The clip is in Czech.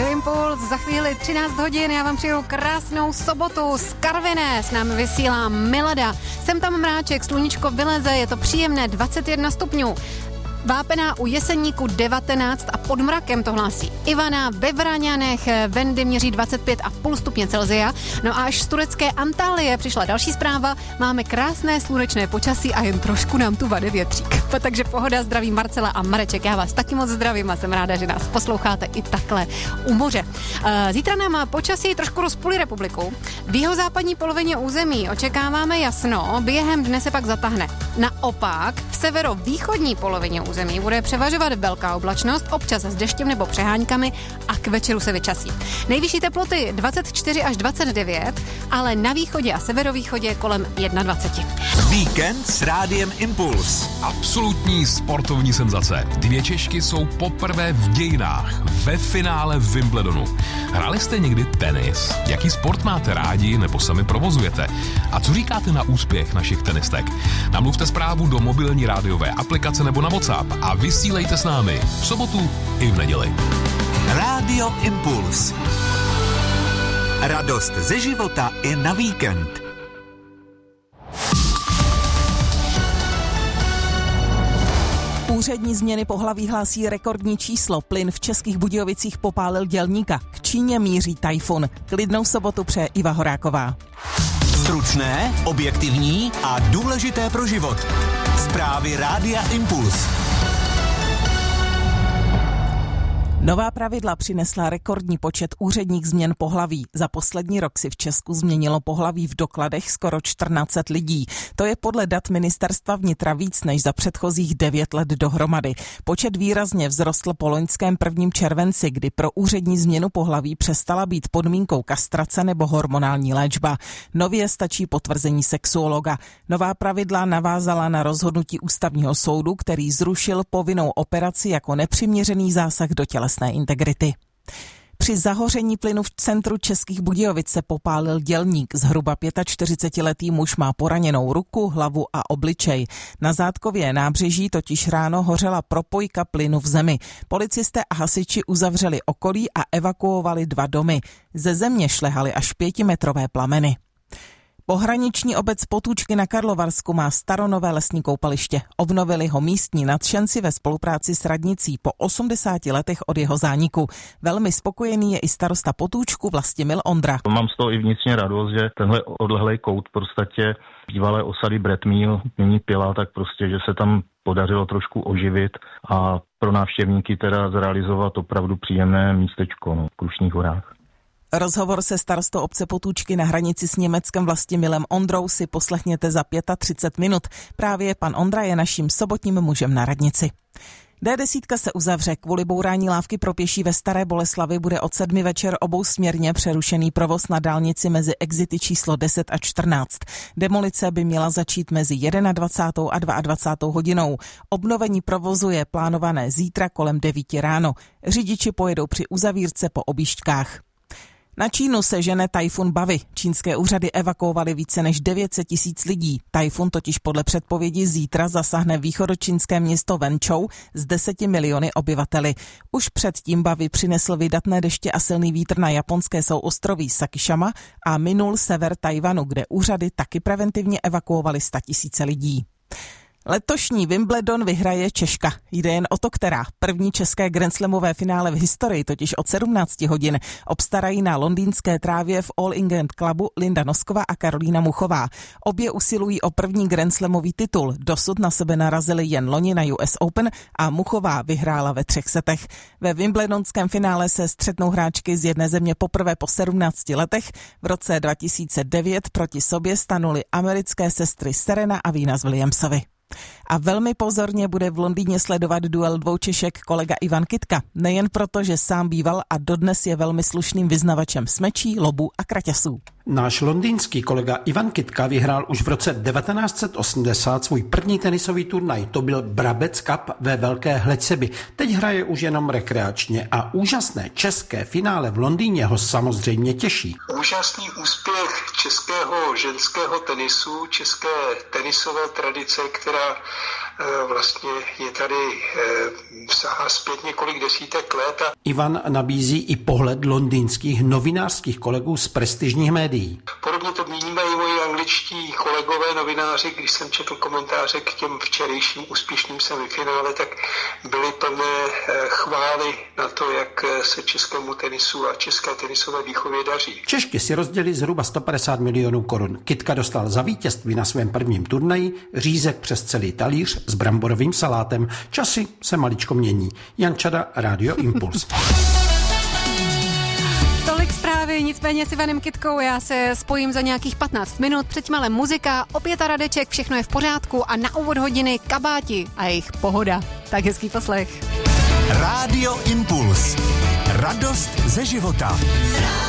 Radio Impuls, za chvíli 13 hodin, já vám přeju krásnou sobotu z Karviné, s námi vysílá Milada. Jsem tam mráček, sluníčko vyleze, je to příjemné, 21 stupňů. Vápená u Jeseníku 19 a pod mrakem to hlásí Ivana, ve Vraňanech vendy měří 25,5 stupně Celsia. No a až z turecké Antálie přišla další zpráva, máme krásné slunečné počasí a jen trošku nám tu vade větřík. Takže pohoda, zdraví Marcela a Mareček, já vás taky moc zdravím a jsem ráda, že nás posloucháte i takhle u moře. Zítra nám počasí trošku rozpůlí republiku. V jihozápadní polovině území očekáváme jasno, během dne se pak zatahne. Naopak v severovýchodní polovině území bude převažovat velká oblačnost, občas s deštěm nebo přeháňkami a k večeru se vyčasí. Nejvyšší teploty 24 až 29, ale na východě a severovýchodě kolem 21. Víkend s Rádiem Impuls. Absolutní sportovní senzace. 2 Češky jsou poprvé v dějinách ve finále v Wimbledonu. Hráli jste někdy tenis? Jaký sport máte rádi nebo sami provozujete? A co říkáte na úspěch našich tenistek? Namluvte zprávu do mobilní rádiové aplikace nebo na WhatsApp a vysílejte s námi v sobotu i v neděli. Rádio Impuls. Radost ze života i na víkend. Úřední změny pohlaví hlásí rekordní číslo. Plyn v Českých Budějovicích popálil dělníka. K Číně míří tajfun. Klidnou sobotu přeje Iva Horáková. Stručné, objektivní a důležité pro život. Zprávy Rádia Impuls. Nová pravidla přinesla rekordní počet úředních změn pohlaví. Za poslední rok si v Česku změnilo pohlaví v dokladech skoro 1400 lidí. To je podle dat Ministerstva vnitra víc než za předchozích 9 let dohromady. Počet výrazně vzrostl po loňském 1. červenci, kdy pro úřední změnu pohlaví přestala být podmínkou kastrace nebo hormonální léčba. Nově stačí potvrzení sexuologa. Nová pravidla navázala na rozhodnutí Ústavního soudu, který zrušil povinnou operaci jako nepřiměřený zásah do tělesné integrity. Při zahoření plynu v centru Českých Budějovic se popálil dělník. Zhruba 45letý muž má poraněnou ruku, hlavu a obličej. Na Zátkově nábřeží totiž ráno hořela propojka plynu v zemi. Policisté a hasiči uzavřeli okolí a evakuovali 2 domy. Ze země šlehaly až 5metrové plameny. Pohraniční obec Potůčky na Karlovarsku má staronové lesní koupaliště. Obnovili ho místní nadšenci ve spolupráci s radnicí po 80 letech od jeho zániku. Velmi spokojený je i starosta Potůčku Vlastimil Ondra. Mám z toho i vnitřně radost, že tenhle odlehlej kout prostě bývalé osady Bretmíl, nyní Pila, tak prostě, že se tam podařilo trošku oživit a pro návštěvníky teda zrealizovat opravdu příjemné místečko v Krušných horách. Rozhovor se starostou obce Potůčky na hranici s Německem Vlastimilem Ondrou si poslechněte za 35 minut. Právě pan Ondra je naším sobotním mužem na radnici. D10 se uzavře. Kvůli bourání lávky pro pěší ve Staré Boleslavi bude od 7 večer obousměrně přerušený provoz na dálnici mezi exity číslo 10 a 14. Demolice by měla začít mezi 21. a 22. hodinou. Obnovení provozu je plánované zítra kolem 9 ráno. Řidiči pojedou při uzavírce po objížďkách. Na Čínu se žene tajfun Bavy. Čínské úřady evakuovaly více než 900 000 lidí. Tajfun totiž podle předpovědi zítra zasáhne východočínské město Wenzhou s 10 miliony obyvateli. Už předtím Bavy přinesl vydatné deště a silný vítr na japonské souostroví Sakishima a minul sever Tajvanu, kde úřady taky preventivně evakuovaly 100 000 lidí. Letošní Wimbledon vyhraje Češka. Jde jen o to, která. První české grandslamové finále v historii, totiž od 17 hodin, obstarají na londýnské trávě v All England Clubu Linda Noskova a Karolína Muchová. Obě usilují o první grandslamový titul. Dosud na sebe narazili jen loni na US Open a Muchová vyhrála ve 3 setech. Ve wimbledonském finále se střetnou hráčky z jedné země poprvé po 17 letech. V roce 2009 proti sobě stanuly americké sestry Serena a Venus Williamsovi. A velmi pozorně bude v Londýně sledovat duel 2 Češek kolega Ivan Kytka. Nejen proto, že sám býval a dodnes je velmi slušným vyznavačem smečí, lobů a kraťasů. Náš londýnský kolega Ivan Kytka vyhrál už v roce 1980 svůj první tenisový turnaj. To byl Brabec Cup ve Velké Hleceby. Teď hraje už jenom rekreačně a úžasné české finále v Londýně ho samozřejmě těší. Úžasný úspěch českého ženského tenisu, české tenisové tradice, která vlastně je tady sahá zpět několik desítek let. Ivan nabízí i pohled londýnských novinářských kolegů z prestižních médií. Podobně to vnímají moji angličtí kolegové novináři, když jsem četl komentáře k těm včerejším úspěšným semifinále, tak byly plné chvály na to, jak se českému tenisu a české tenisové výchově daří. Češky si rozdělili zhruba 150 milionů korun. Kytka dostal za vítězství na svém prvním turnaji řízek přes celý talíř s bramborovým salátem. Časy se maličko mění. Jan Čada, Rádio Impuls. Tolik zprávy, nicméně s Ivanem Kytkou já se spojím za nějakých 15 minut. Předtím ale muzika, opět a Radeček, všechno je v pořádku a na úvod hodiny Kabáti a jejich Pohoda. Tak hezký poslech. Rádio Impuls. Radost ze života.